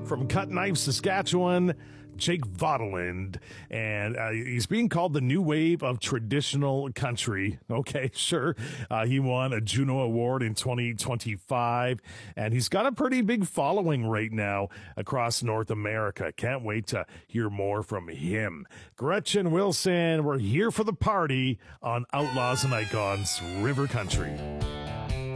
from Cut Knife, Saskatchewan, Jake Vaudeland, and he's being called the new wave of traditional country. Okay, sure. He won a Juno Award in 2025, and he's got a pretty big following right now across North America. Can't wait to hear more from him. Gretchen Wilson, we're here for the party on Outlaws and Icons River Country.